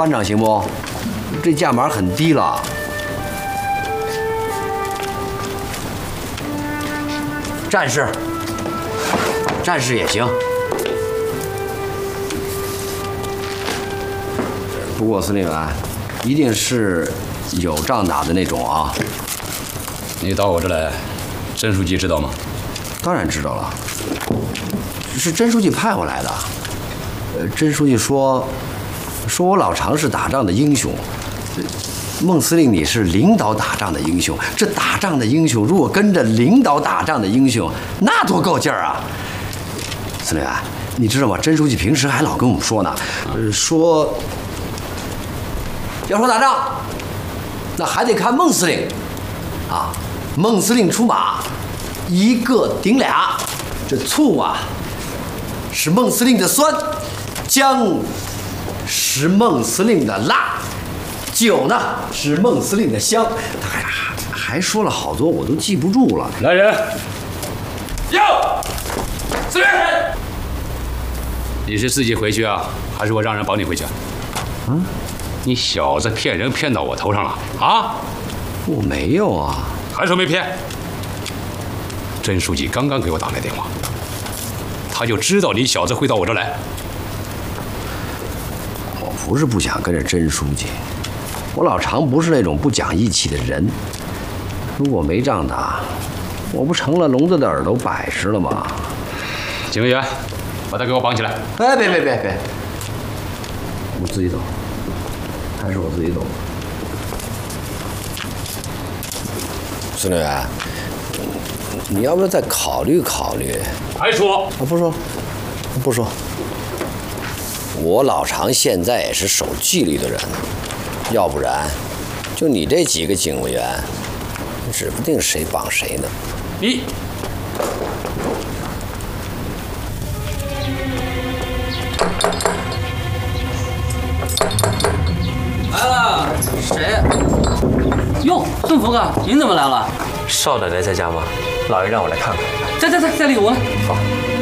班长行不？这价码很低了。战士，战士也行。不过司令员，一定是有仗打的那种啊。 你到我这来，甄书记知道吗？ 当然知道了，是甄书记派我来的。甄书记说我老常是打仗的英雄，孟司令你是领导打仗的英雄。这打仗的英雄如果跟着领导打仗的英雄，那多够劲儿啊！司令员，你知道吗？甄书记平时还老跟我们说呢，说要说打仗，那还得看孟司令啊。孟司令出马，一个顶俩。这醋啊，是孟司令的酸；姜是孟司令的辣；酒呢，是孟司令的香。他还说了好多，我都记不住了。 来人！要！司令！你是自己回去啊，还是我让人保你回去？ 嗯， 你小子骗人骗到我头上了啊！ 我没有啊。 还说没骗？甄书记刚刚给我打来电话，他就知道你小子会到我这来。 我不是不想跟着甄书记，我老常不是那种不讲义气的人。如果没仗打，我不成了聋子的耳朵摆设了吗？ 警卫员，把他给我绑起来！ 哎，别！我自己走，还是我自己走。司令员，你要不要再考虑考虑？ 还说？ 不说。我老常现在也是守纪律的人，要不然，就你这几个警卫员，指不定谁绑谁呢。 你。 来了，谁？哟，孙福哥，您怎么来了？ 少奶奶在家吗？老爷让我来看看。 在里屋呢。 好。